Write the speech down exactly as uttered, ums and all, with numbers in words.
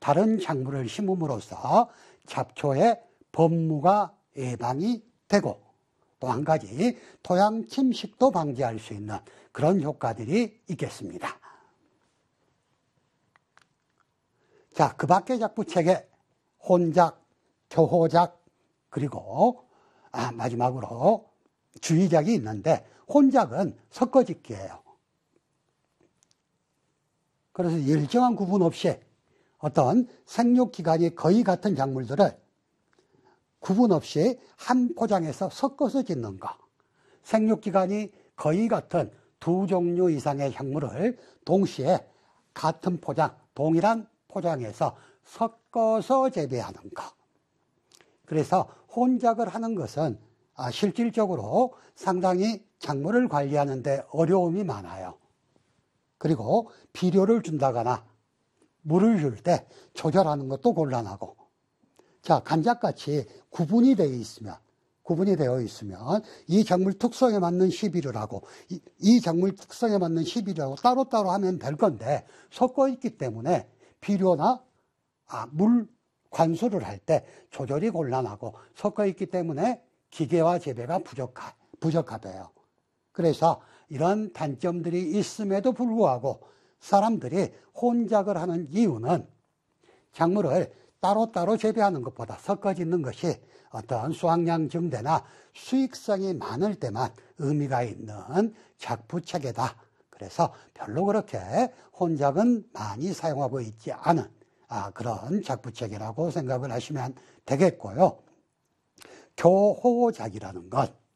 다른 작물을 심음으로써 잡초의 범무가 예방이 되고 또 한 가지 토양 침식도 방지할 수 있는 그런 효과들이 있겠습니다. 자, 그 밖의 작부책에 혼작, 교호작, 그리고 아, 마지막으로 주의작이 있는데 혼작은 섞어짓기예요. 그래서 일정한 구분 없이 어떤 생육기간이 거의 같은 작물들을 구분 없이 한 포장에서 섞어서 짓는 거, 생육기간이 거의 같은 두 종류 이상의 작물을 동시에 같은 포장, 동일한 포장에서 섞어서 재배하는 거. 그래서 혼작을 하는 것은 실질적으로 상당히 작물을 관리하는 데 어려움이 많아요. 그리고 비료를 준다거나 물을 줄 때 조절하는 것도 곤란하고, 자, 간작같이 구분이 되어 있으면, 구분이 되어 있으면 이 작물 특성에 맞는 시비를 하고 이, 이 작물 특성에 맞는 시비를 하고 따로따로 하면 될 건데 섞어 있기 때문에 비료나 아, 물 관수를 할 때 조절이 곤란하고 섞어 있기 때문에 기계화 재배가 부족하, 부적합해요. 그래서 이런 단점들이 있음에도 불구하고 사람들이 혼작을 하는 이유는 작물을 따로따로 재배하는 것보다 섞어 짓는 것이 어떤 수확량 증대나 수익성이 많을 때만 의미가 있는 작부체계다. 그래서 별로 그렇게 혼작은 많이 사용하고 있지 않은 아, 그런 작부체계라고 생각을 하시면 되겠고요. 교호작이라는 건